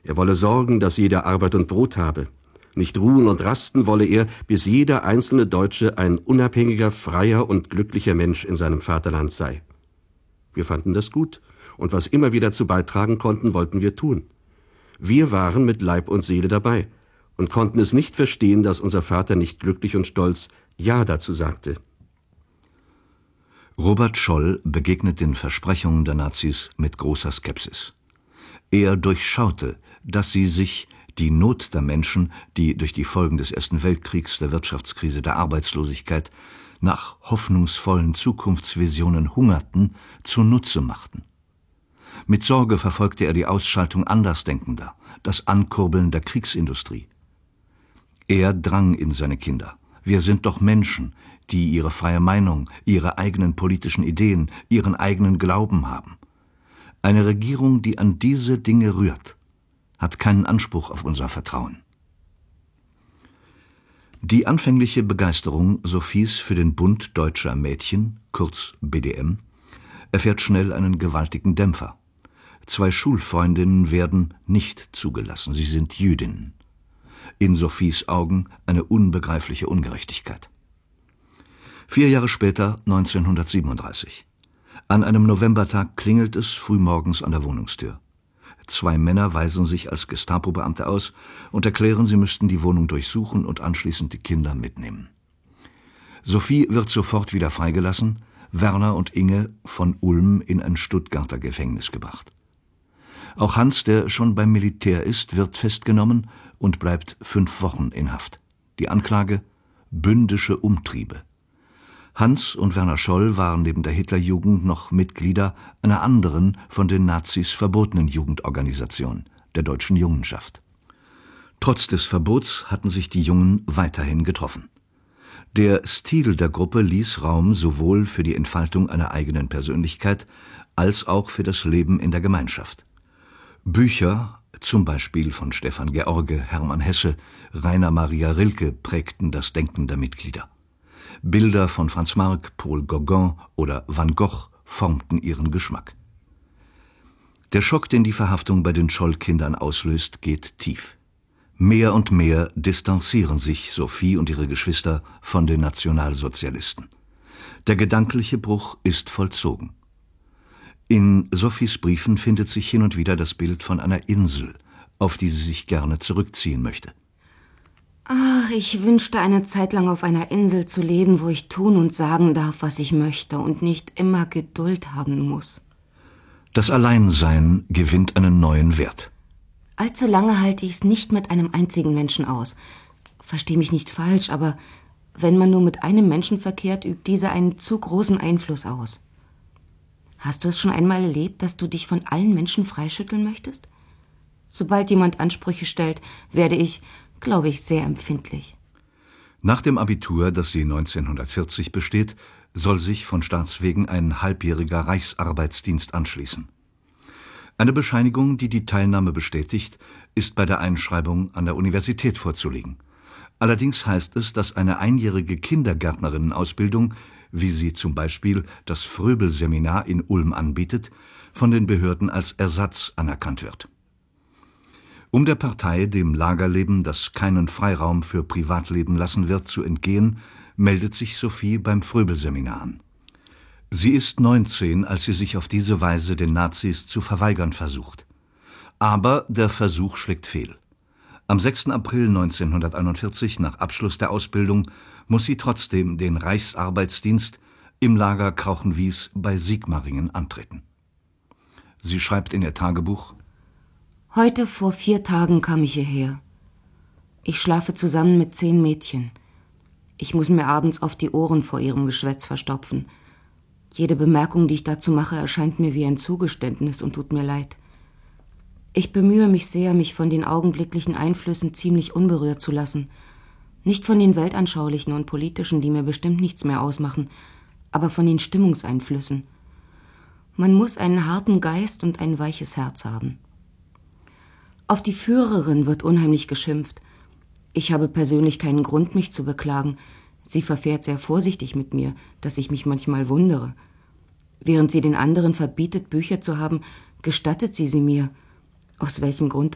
Er wolle sorgen, dass jeder Arbeit und Brot habe. Nicht ruhen und rasten wolle er, bis jeder einzelne Deutsche ein unabhängiger, freier und glücklicher Mensch in seinem Vaterland sei. Wir fanden das gut, und was immer wir dazu beitragen konnten, wollten wir tun. Wir waren mit Leib und Seele dabei und konnten es nicht verstehen, dass unser Vater nicht glücklich und stolz Ja dazu sagte. Robert Scholl begegnet den Versprechungen der Nazis mit großer Skepsis. Er durchschaute, dass sie sich die Not der Menschen, die durch die Folgen des Ersten Weltkriegs, der Wirtschaftskrise, der Arbeitslosigkeit nach hoffnungsvollen Zukunftsvisionen hungerten, zunutze machten. Mit Sorge verfolgte er die Ausschaltung Andersdenkender, das Ankurbeln der Kriegsindustrie. Er drang in seine Kinder: Wir sind doch Menschen, die ihre freie Meinung, ihre eigenen politischen Ideen, ihren eigenen Glauben haben. Eine Regierung, die an diese Dinge rührt, hat keinen Anspruch auf unser Vertrauen. Die anfängliche Begeisterung Sophies für den Bund Deutscher Mädchen, kurz BDM, erfährt schnell einen gewaltigen Dämpfer. 2 Schulfreundinnen werden nicht zugelassen, sie sind Jüdinnen. In Sophies Augen eine unbegreifliche Ungerechtigkeit. 4 Jahre später, 1937. An einem Novembertag klingelt es frühmorgens an der Wohnungstür. 2 Männer weisen sich als Gestapo-Beamte aus und erklären, sie müssten die Wohnung durchsuchen und anschließend die Kinder mitnehmen. Sophie wird sofort wieder freigelassen, Werner und Inge von Ulm in ein Stuttgarter Gefängnis gebracht. Auch Hans, der schon beim Militär ist, wird festgenommen und bleibt 5 Wochen in Haft. Die Anklage: bündische Umtriebe. Hans und Werner Scholl waren neben der Hitlerjugend noch Mitglieder einer anderen, von den Nazis verbotenen Jugendorganisation, der Deutschen Jungenschaft. Trotz des Verbots hatten sich die Jungen weiterhin getroffen. Der Stil der Gruppe ließ Raum sowohl für die Entfaltung einer eigenen Persönlichkeit als auch für das Leben in der Gemeinschaft. Bücher, zum Beispiel von Stefan George, Hermann Hesse, Rainer Maria Rilke, prägten das Denken der Mitglieder. Bilder von Franz Marc, Paul Gauguin oder Van Gogh formten ihren Geschmack. Der Schock, den die Verhaftung bei den Scholl-Kindern auslöst, geht tief. Mehr und mehr distanzieren sich Sophie und ihre Geschwister von den Nationalsozialisten. Der gedankliche Bruch ist vollzogen. In Sophies Briefen findet sich hin und wieder das Bild von einer Insel, auf die sie sich gerne zurückziehen möchte. Ach, ich wünschte, eine Zeit lang auf einer Insel zu leben, wo ich tun und sagen darf, was ich möchte und nicht immer Geduld haben muss. Das Alleinsein gewinnt einen neuen Wert. Allzu lange halte ich es nicht mit einem einzigen Menschen aus. Versteh mich nicht falsch, aber wenn man nur mit einem Menschen verkehrt, übt dieser einen zu großen Einfluss aus. Hast du es schon einmal erlebt, dass du dich von allen Menschen freischütteln möchtest? Sobald jemand Ansprüche stellt, werde ich, glaube ich, sehr empfindlich. Nach dem Abitur, das sie 1940 besteht, soll sich von Staatswegen ein halbjähriger Reichsarbeitsdienst anschließen. Eine Bescheinigung, die die Teilnahme bestätigt, ist bei der Einschreibung an der Universität vorzulegen. Allerdings heißt es, dass eine einjährige Kindergärtnerinnenausbildung, wie sie zum Beispiel das Fröbel-Seminar in Ulm anbietet, von den Behörden als Ersatz anerkannt wird. Um der Partei, dem Lagerleben, das keinen Freiraum für Privatleben lassen wird, zu entgehen, meldet sich Sophie beim Fröbel-Seminar an. Sie ist 19, als sie sich auf diese Weise den Nazis zu verweigern versucht. Aber der Versuch schlägt fehl. Am 6. April 1941, nach Abschluss der Ausbildung, muss sie trotzdem den Reichsarbeitsdienst im Lager Krauchenwies bei Sigmaringen antreten. Sie schreibt in ihr Tagebuch: Heute vor 4 Tagen kam ich hierher. Ich schlafe zusammen mit 10 Mädchen. Ich muss mir abends oft die Ohren vor ihrem Geschwätz verstopfen. Jede Bemerkung, die ich dazu mache, erscheint mir wie ein Zugeständnis und tut mir leid. Ich bemühe mich sehr, mich von den augenblicklichen Einflüssen ziemlich unberührt zu lassen. Nicht von den weltanschaulichen und politischen, die mir bestimmt nichts mehr ausmachen, aber von den Stimmungseinflüssen. Man muss einen harten Geist und ein weiches Herz haben. Auf die Führerin wird unheimlich geschimpft. Ich habe persönlich keinen Grund, mich zu beklagen. Sie verfährt sehr vorsichtig mit mir, dass ich mich manchmal wundere. Während sie den anderen verbietet, Bücher zu haben, gestattet sie mir. Aus welchem Grund